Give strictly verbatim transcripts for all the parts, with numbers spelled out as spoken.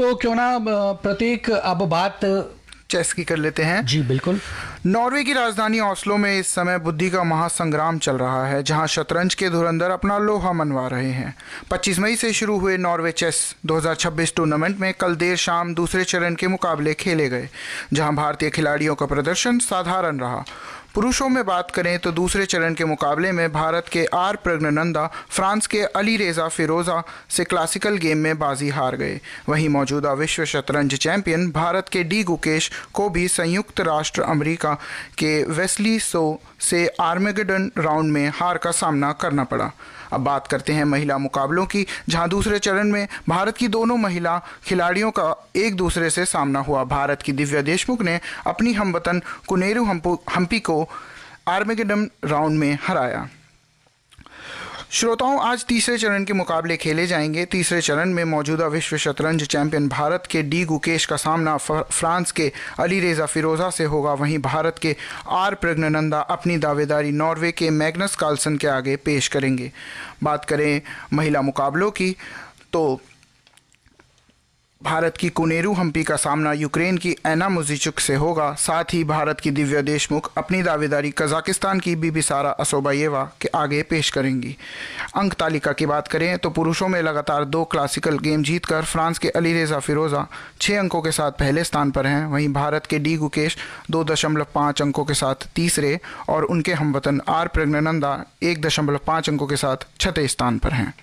तो क्यों ना अ, प्रतीक अब बात चेस की कर लेते हैं। जी बिल्कुल। नॉर्वे की राजधानी ओस्लो में इस समय बुद्धि का महासंग्राम चल रहा है, जहां शतरंज के धुरंधर अपना लोहा मनवा रहे हैं। पच्चीस मई से शुरू हुए नॉर्वे चेस दो हज़ार छब्बीस टूर्नामेंट में कल देर शाम दूसरे चरण के मुकाबले खेले गए, जहां भारतीय खिलाड़ियों का प्रदर्शन साधारण रहा। पुरुषों में बात करें तो दूसरे चरण के मुकाबले में भारत के आर प्रज्ञानंदा फ्रांस के अली रेजा फिरोजा से क्लासिकल गेम में बाजी हार गए। वहीं मौजूदा विश्व शतरंज चैंपियन भारत के डी गुकेश को भी संयुक्त राष्ट्र अमेरिका के वेस्ली सो से आर्मेगेडन राउंड में हार का सामना करना पड़ा। अब बात करते हैं महिला मुकाबलों की, जहां दूसरे चरण में भारत की दोनों महिला खिलाड़ियों का एक दूसरे से सामना हुआ। भारत की दिव्या देशमुख ने अपनी हमवतन कुनेरू हम्पी को आर्मेगेडन राउंड में हराया। श्रोताओं, आज तीसरे चरण के मुकाबले खेले जाएंगे। तीसरे चरण में मौजूदा विश्व शतरंज चैंपियन भारत के डी गुकेश का सामना फ्रांस के अली रेजा फिरोजा से होगा। वहीं भारत के आर प्रज्ञानंदा अपनी दावेदारी नॉर्वे के मैग्नस कार्लसन के आगे पेश करेंगे। बात करें महिला मुकाबलों की तो भारत की कुनेरू हम्पी का सामना यूक्रेन की एना मुजिचुक से होगा। साथ ही भारत की दिव्या देशमुख अपनी दावेदारी कजाकिस्तान की बीबीसारा असोबायेवा के आगे पेश करेंगी। अंक तालिका की बात करें तो पुरुषों में लगातार दो क्लासिकल गेम जीतकर फ्रांस के अली रेजा फिरोजा छः अंकों के साथ पहले स्थान पर हैं। वहीं भारत के डी गुकेश दो दशमलव पाँच अंकों के साथ तीसरे और उनके हमवतन आर प्रज्ञानंदा एक दशमलव पाँच अंकों के साथ छठे स्थान पर हैं।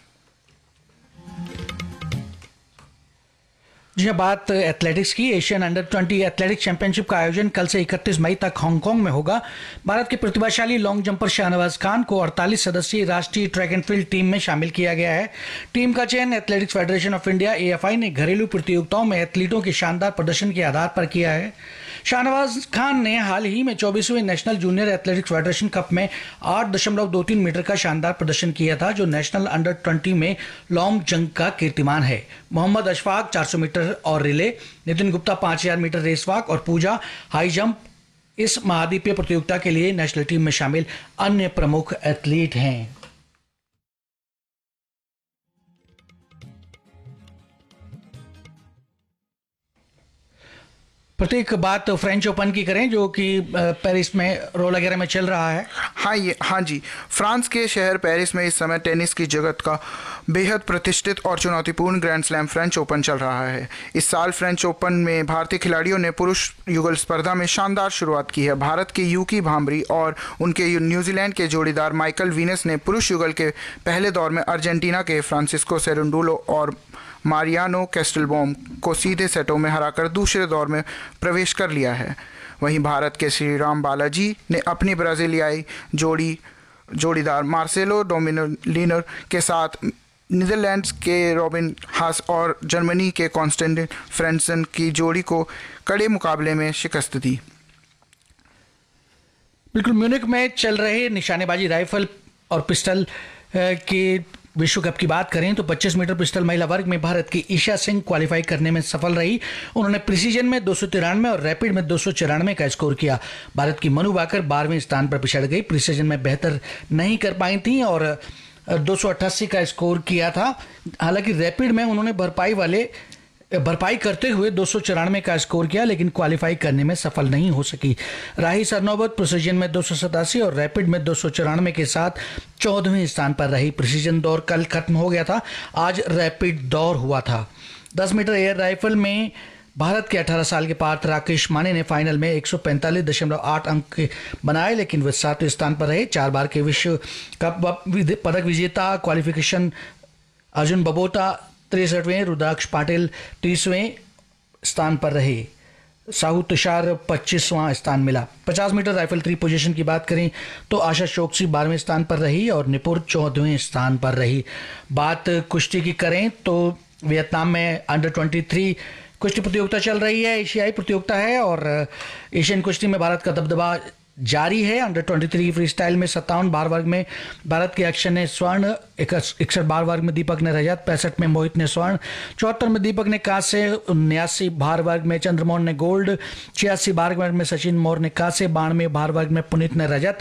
जी, बात एथलेटिक्स की। Asian under twenty athletics championship का आयोजन कल से इकतीस मई तक हांगकांग में होगा। भारत के प्रतिभाशाली लॉन्ग जंपर शाहनवाज खान को अड़तालीस सदस्यीय राष्ट्रीय ट्रैक एंड फील्ड टीम में शामिल किया गया है। टीम का चयन athletics federation of India A F I ने घरेलू प्रतियोगिताओं में एथलीटों के शानदार प्रदर्शन के आधार पर किया है। शाहनवाज खान ने हाल ही में चौबीसवें national junior athletics federation cup में आठ दशमलव दो तीन मीटर का शानदार प्रदर्शन किया था, जो नेशनल अंडर ट्वेंटी में लॉन्ग जंप का कीर्तिमान है। मोहम्मद अशफाक चार सौ मीटर और रिले, नितिन गुप्ता पाँच हज़ार मीटर रेस वॉक और पूजा हाई जंप इस महाद्वीपीय प्रतियोगिता के लिए नेशनल टीम में शामिल अन्य प्रमुख एथलीट हैं। प्रत्येक बात फ्रेंच ओपन की करें, जो कि पेरिस में रो वगैरह में चल रहा है। हाँ ये हाँ जी, फ्रांस के शहर पेरिस में इस समय टेनिस की जगत का बेहद प्रतिष्ठित और चुनौतीपूर्ण ग्रैंड स्लैम फ्रेंच ओपन चल रहा है। इस साल फ्रेंच ओपन में भारतीय खिलाड़ियों ने पुरुष युगल स्पर्धा में शानदार शुरुआत की है। भारत के यूकी भांबरी और उनके न्यूजीलैंड के जोड़ीदार माइकल वीनस ने पुरुष युगल के पहले दौर में अर्जेंटीना के फ्रांसिस्को सेरुंडुलो और मारियानो कैस्टलबॉम को सीधे सेटों में हराकर दूसरे दौर में प्रवेश कर लिया है। वहीं भारत के श्रीराम बालाजी ने अपनी ब्राज़ीलियाई जोड़ी जोड़ीदार मार्सेलो डोमिनोलिनर के साथ नीदरलैंड्स के रॉबिन हास और जर्मनी के कॉन्स्टेंटिन फ्रेंसन की जोड़ी को कड़े मुकाबले में शिकस्त दी। बिल्कुल, म्यूनिख में चल रहे निशानेबाजी राइफल और पिस्टल की विश्व कप की बात करें तो पच्चीस मीटर पिस्टल महिला वर्ग में भारत की ईशा सिंह क्वालिफाई करने में सफल रही। उन्होंने प्रिसीजन में दो सौ तिरानवे और रैपिड में दो सौ चौरानवे का स्कोर किया। भारत की मनु बाकर बारहवें स्थान पर पिछड़ गई। प्रिसीजन में बेहतर नहीं कर पाई थी और दो सौ अट्ठासी का स्कोर किया था। हालांकि रैपिड में उन्होंने भरपाई वाले भरपाई करते हुए दो सौ चौरानवे का स्कोर किया, लेकिन क्वालिफाई करने में सफल नहीं हो सकी। राही सरनोबत प्रिसीजन में दो सौ सतासी और रैपिड में दो सौ चौरानवे के साथ चौदहवें स्थान पर रही। प्रिसीजन दौर कल खत्म हो गया था, आज रैपिड दौर हुआ था। दस मीटर एयर राइफल में भारत के अठारह साल के पार्थ राकेश माने ने फाइनल में एक सौ पैंतालीस दशमलव आठ अंक बनाए, लेकिन वे सातवें स्थान पर रहे। चार बार के विश्व कप पदक विजेता क्वालिफिकेशन अर्जुन बबोटा तिरसठवें, रुद्राक्ष पाटिल तीसवें स्थान पर रहे। साहू तुषार पच्चीसवां स्थान मिला। पचास मीटर राइफल थ्री पोजीशन की बात करें तो आशा चोकसी बारहवें स्थान पर रही और निपुर चौदहवें स्थान पर रही। बात कुश्ती की करें तो वियतनाम में अंडर ट्वेंटी थ्री कुश्ती प्रतियोगिता चल रही है। एशियाई प्रतियोगिता है और एशियन कुश्ती में भारत का दबदबा जारी है। Under twenty three free style में सत्तावन बार वर्ग में भारत के अक्षय ने स्वर्ण, इकसठ बार वर्ग में दीपक ने रजत, पैंसठ में मोहित ने स्वर्ण, चौहत्तर में दीपक ने कांस्य, उन्यासी भार वर्ग में चंद्रमोहन ने गोल्ड, छियासी बार वर्ग में सचिन मौर्य ने कांस्य, बानवे भार वर्ग में पुनीत ने रजत